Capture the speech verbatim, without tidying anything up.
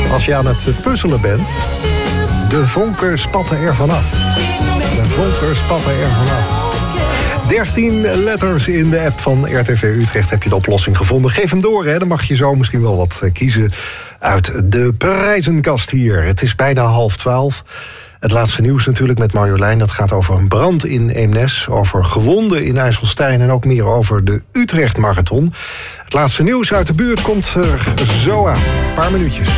Als je aan het puzzelen bent, de vonken spatten er vanaf. De vonken spatten er vanaf. dertien letters in de app van R T V Utrecht. Heb je de oplossing gevonden? Geef hem door, hè. Dan mag je zo misschien wel wat kiezen uit de prijzenkast hier. Het is bijna half twaalf. Het laatste nieuws natuurlijk met Marjolein. Dat gaat over een brand in Eemnes, over gewonden in IJsselstein en ook meer over de Utrecht Marathon. Het laatste nieuws uit de buurt komt er zo aan. Een paar minuutjes.